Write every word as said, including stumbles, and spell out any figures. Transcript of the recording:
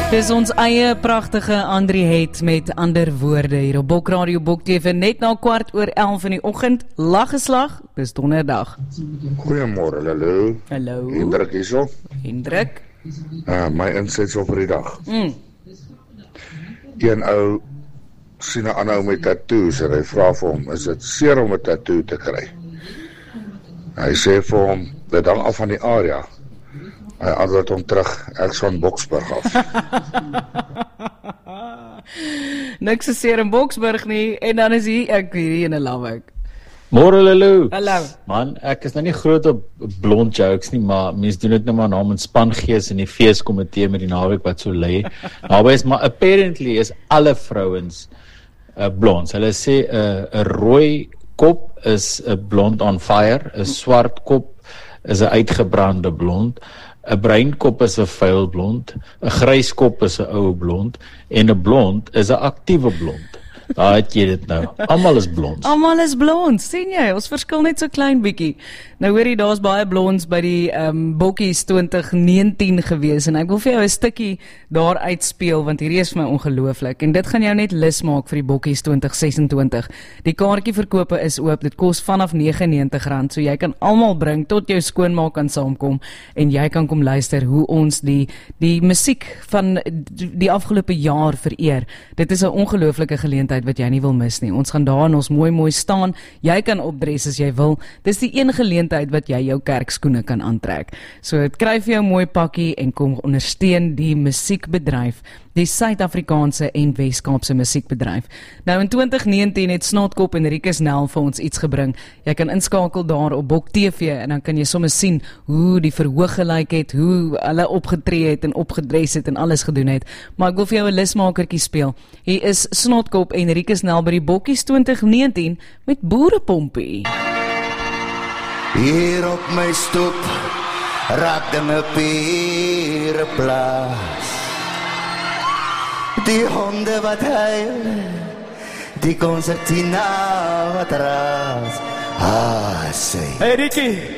Dis ons eie pragtige Andri Het met ander woorde hier op Bokradio Bok T V net na kwart oor elf in die oggend. Laggeslag, dis donderdag. Goeiemôre, hallo. Hallo. Hendrik hierso. Hendrik. Uh, my insetsel vir die dag. Mm. Een ou sien 'n ander ou met tattoos en hy vra vir hom, is dit seer om 'n tattoo te kry? Hy sê vir hom, dit hang af van die area. Hy antwoord hom terug, ek is van Boksburg af. Niks is seer in Boksburg nie, en dan is hier ek hierdie ene lawek. Môre Lulu. Hallo. Man, ek is nou nie groot op blond jokes nie, maar mense doen dit nou maar namens spangees in die feeskomitee met die naweek wat so lê. Naby is maar apparently is alle vrouens uh, blond. Hulle sê 'n uh, 'n rooi kop is 'n uh, blond on fire, 'n swart kop is 'n uitgebrande blond. 'n bruin kop is 'n vuil blond, 'n grys kop is 'n ou blond en 'n blond is 'n aktiewe blond. Daar het jy dit nou. Almal is blond. Almal is blond, sien jy? Ons verskil net so klein bietjie. Nou hoor jy, daar's baie blonds by die um, Bokkies twintig negentien gewees en ek wil vir jou 'n stukkie daar uitspeel want hierdie is vir my ongelooflik en dit gaan jou net lus maak vir die Bokkies twintig ses en twintig. Die kaartjieverkope is oop. Dit kos vanaf negentig en negentig rand, so jy kan almal bring tot jou skoonmaak kan saamkom en jy kan kom luister hoe ons die die musiek van die afgelope jaar vereer. Dit is 'n ongelooflike geleentheid wat jy nie wil mis nie. Ons gaan daar in ons mooi mooi staan. Jy kan opdres as jy wil. Dis die een geleentheid wat jy jou kerkskoene kan aantrek. So kry vir jou mooi pakkie en kom ondersteun die musiekbedryf, die Suid-Afrikaanse en Wes-Kaapse musiekbedryf. Nou in twintig negentien het Snotkop en Rikus Nel vir ons iets gebring. Jy kan inskakel daar op Bok T V en dan kan jy sommer sien hoe die verhoog gelyk het, hoe hulle opgetree het en opgedres het en alles gedoen het. Maar ek wil vir jou 'n lusmakertjie speel. Hier is Snotkop en Rikus Nel by die Bokkies twintig negentien met Boerepompie. Hier op my stoep raak dinge pure plaas. Die honde wat huil, die concertina wat raas. Ah, sê. Hey Ricky,